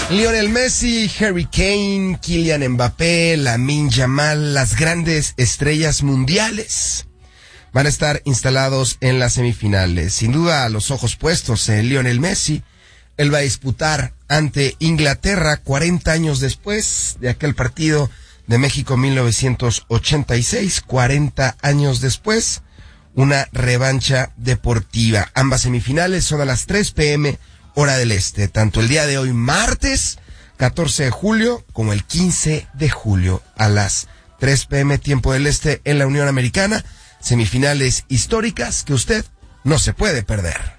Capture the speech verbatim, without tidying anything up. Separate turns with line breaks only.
Lionel Messi, Harry Kane, Kylian Mbappé, Lamine Yamal, las grandes estrellas mundiales van a estar instalados en las semifinales. Sin duda, los ojos puestos en Lionel Messi. Él va a disputar ante Inglaterra cuarenta años después de aquel partido de México mil novecientos ochenta y seis, cuarenta años después, una revancha deportiva. Ambas semifinales son a las tres pe eme hora del este, tanto el día de hoy, martes catorce de julio, como el quince de julio a las tres pe eme tiempo del este en la Unión Americana. Semifinales históricas que usted no se puede perder.